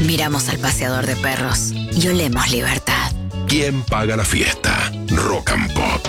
Miramos al paseador de perros y olemos libertad. ¿Quién paga la fiesta? Rock and Pop.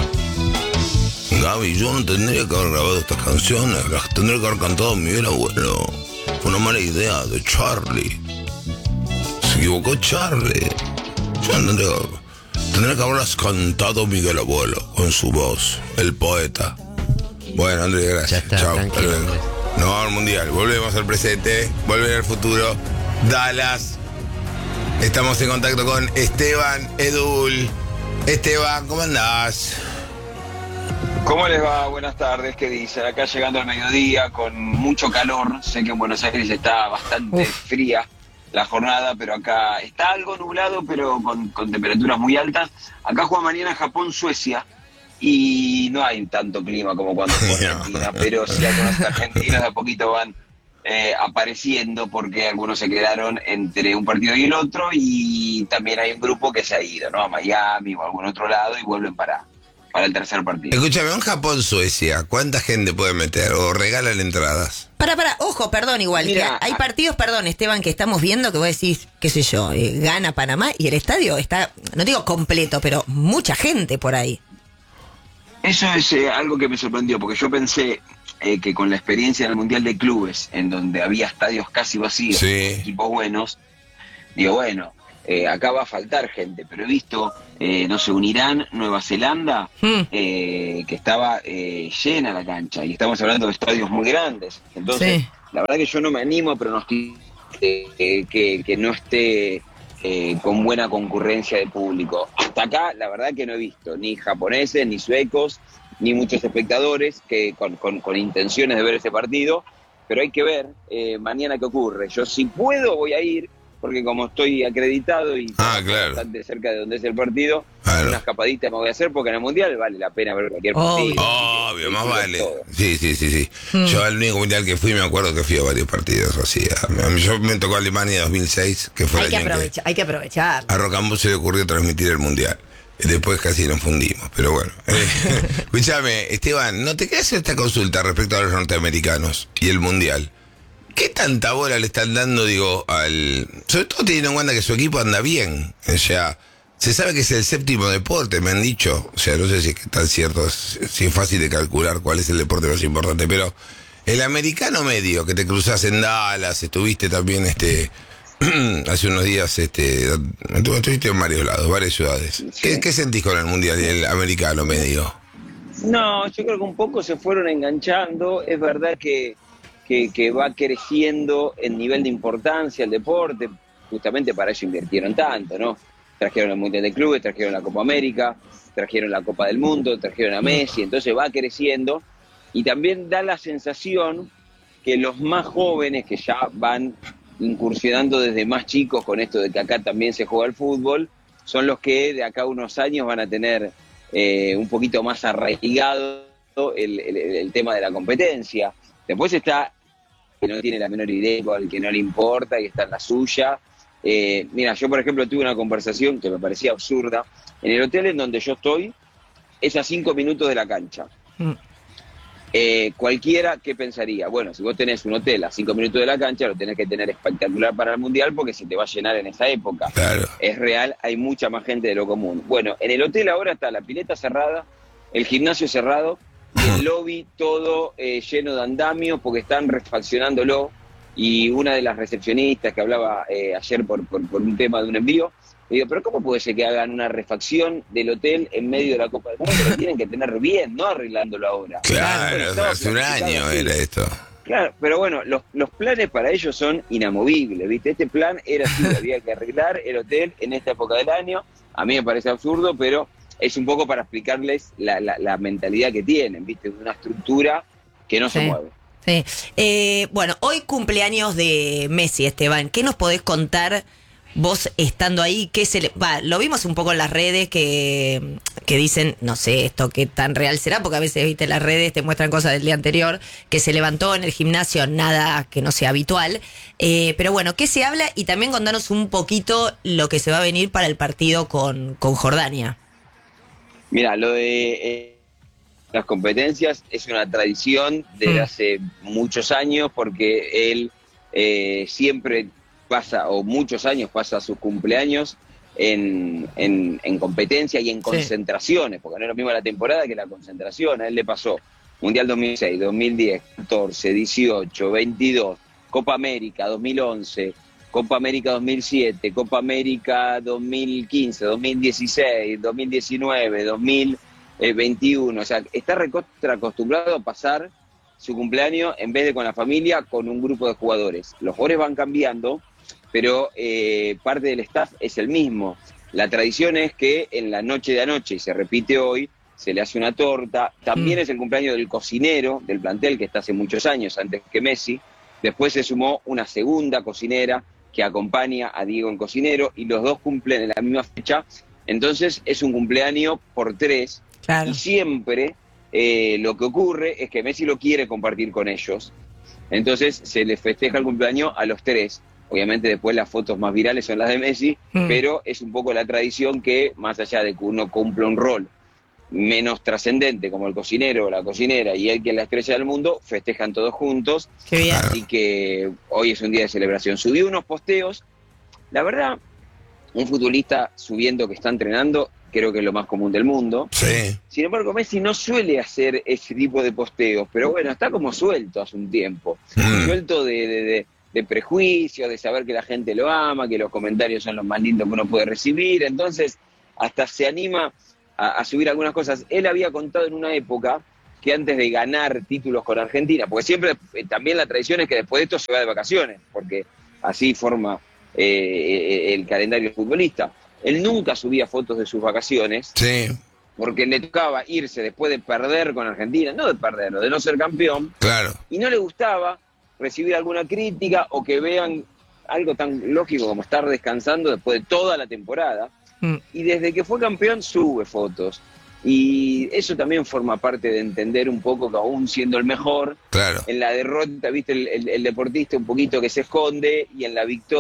Gaby, yo no tendría que haber grabado estas canciones, las tendría que haber cantado Miguel Abuelo. Fue una mala idea de Charlie. Se equivocó Charlie. Yo tendría que haberlas cantado Miguel Abuelo, con su voz, el poeta. Bueno, Andrés, gracias. Ya está, chao. tranquilo, Andrés. No, al mundial. Volvemos al presente, volver al futuro. Dallas. Estamos en contacto con Esteban Edul. Esteban, ¿cómo andás? ¿Cómo les va? Buenas tardes, ¿qué dicen? Acá llegando al mediodía con mucho calor. Sé que en Buenos Aires está bastante fría la jornada, pero acá está algo nublado, pero con temperaturas muy altas. Acá juega mañana Japón-Suecia y no hay tanto clima como cuando juega Argentina, pero sí algunos argentinos de a poquito van apareciendo porque algunos se quedaron entre un partido y el otro y también hay un grupo que se ha ido, ¿no? A Miami o a algún otro lado y vuelven para el tercer partido. Escúchame, en Japón-Suecia, ¿cuánta gente puede meter o regalan entradas? Ojo, perdón, igual. Mira, que hay partidos, perdón, Esteban, que estamos viendo que vos decís, qué sé yo, gana Panamá y el estadio está, no digo completo, pero mucha gente por ahí. Eso es algo que me sorprendió, porque yo pensé que con la experiencia en el Mundial de Clubes, en donde había estadios casi vacíos, Sí. equipos buenos, digo, bueno, acá va a faltar gente, pero he visto, no sé, un Irán, Nueva Zelanda, que estaba llena la cancha, y estamos hablando de estadios muy grandes. Entonces, Sí. la verdad que yo no me animo a pronosticar que no esté con buena concurrencia de público. Hasta acá, la verdad que no he visto ni japoneses, ni suecos, ni muchos espectadores que con intenciones de ver ese partido, pero hay que ver mañana qué ocurre. Yo si puedo voy a ir, porque como estoy acreditado y claro. bastante cerca de donde es el partido, Claro. una escapadita me voy a hacer, porque en el Mundial vale la pena ver cualquier partido. Obvio, más vale. Todo. Sí. Yo al único mundial que fui, me acuerdo que fui a varios partidos así. Yo me tocó Alemania 2006, que fue Hay el que año en aprovechar, hay que aprovechar. a Rocambú se le ocurrió transmitir el mundial. Y después casi nos fundimos, pero bueno. Escúchame, Esteban, ¿no te quedas esta consulta respecto a los norteamericanos y el mundial? ¿Qué tanta bola le están dando, sobre todo teniendo en cuenta que su equipo anda bien? O sea, se sabe que es el séptimo deporte, me han dicho. O sea, no sé si es tan cierto, si es fácil de calcular cuál es el deporte más importante, pero el americano medio, que te cruzás en Dallas, estuviste también hace unos días, estuviste en varios lados, varias ciudades. Sí. ¿Qué sentís con el mundial y el americano medio? No, yo creo que un poco se fueron enganchando. Es verdad que va creciendo el nivel de importancia el deporte, justamente para eso invirtieron tanto, ¿no? Trajeron el Mundial de Clubes, trajeron la Copa América, trajeron la Copa del Mundo, trajeron a Messi, entonces va creciendo y también da la sensación que los más jóvenes que ya van incursionando desde más chicos con esto de que acá también se juega el fútbol, son los que de acá a unos años van a tener un poquito más arraigado el tema de la competencia. Después está que no tiene la menor idea, al que no le importa y está en la suya. Mira, yo por ejemplo tuve una conversación que me parecía absurda. En el hotel en donde yo estoy, es a 5 minutos de la cancha. Cualquiera, ¿qué pensaría? Bueno, si vos tenés un hotel a 5 minutos de la cancha, lo tenés que tener espectacular para el Mundial porque se te va a llenar en esa época. Claro. Es real, hay mucha más gente de lo común. Bueno, en el hotel ahora está la pileta cerrada, el gimnasio cerrado, y el lobby todo lleno de andamios porque están refaccionándolo. Y una de las recepcionistas que hablaba ayer por un tema de un envío, le digo, pero ¿cómo puede ser que hagan una refacción del hotel en medio de la Copa del Mundo? Lo tienen que tener bien, no arreglándolo ahora. Claro, Bueno, estaba hace un planificado año así. era esto. Claro, pero bueno, los planes para ellos son inamovibles, ¿viste? Este plan era así, había que arreglar el hotel en esta época del año. A mí me parece absurdo, pero es un poco para explicarles la mentalidad que tienen, ¿viste? Una estructura que no se mueve. Sí. Bueno, hoy cumpleaños de Messi, Esteban. ¿Qué nos podés contar vos estando ahí? Lo vimos un poco en las redes que dicen, no sé esto qué tan real será, porque a veces, viste, las redes te muestran cosas del día anterior, que se levantó en el gimnasio, nada que no sea habitual. Pero bueno, ¿qué se habla? Y también contanos un poquito lo que se va a venir para el partido con Jordania. Mira, lo de las competencias es una tradición de hace muchos años porque él siempre pasa, o muchos años pasa sus cumpleaños en competencia y en concentraciones, porque no es lo mismo la temporada que la concentración. A él le pasó Mundial 2006, 2010, 14, 18, 22, Copa América 2011, Copa América 2007, Copa América 2015, 2016, 2019, 2021. O sea, está recontra acostumbrado a pasar su cumpleaños, en vez de con la familia, con un grupo de jugadores. Los jugadores van cambiando, pero parte del staff es el mismo. La tradición es que en la noche de anoche, y se repite hoy, se le hace una torta. También es el cumpleaños del cocinero del plantel, que está hace muchos años, antes que Messi. Después se sumó una segunda cocinera que acompaña a Diego en cocinero, y los dos cumplen en la misma fecha. Entonces es un cumpleaños por 3, Claro. y siempre lo que ocurre es que Messi lo quiere compartir con ellos. Entonces se les festeja el cumpleaños a los 3. Obviamente después las fotos más virales son las de Messi, pero es un poco la tradición que, más allá de que uno cumple un rol menos trascendente como el cocinero o la cocinera y él que es la estrella del mundo, festejan todos juntos. Qué bien. Así que hoy es un día de celebración. Subí unos posteos, la verdad, un futbolista subiendo que está entrenando, creo que es lo más común del mundo. Sí. Sin embargo, Messi no suele hacer ese tipo de posteos, pero bueno, está como suelto hace un tiempo, suelto de prejuicios, de saber que la gente lo ama, que los comentarios son los más lindos que uno puede recibir. Entonces hasta se anima a subir algunas cosas. Él había contado en una época que antes de ganar títulos con Argentina, porque siempre también la tradición es que después de esto se va de vacaciones, porque así forma el calendario futbolista. Él nunca subía fotos de sus vacaciones, Sí, porque le tocaba irse después de perder con Argentina, no de perderlo, de no ser campeón, claro. y no le gustaba recibir alguna crítica o que vean algo tan lógico como estar descansando después de toda la temporada. Y desde que fue campeón sube fotos. Y eso también forma parte de entender un poco que aún siendo el mejor, Claro. en la derrota, viste, el deportista un poquito que se esconde, y en la victoria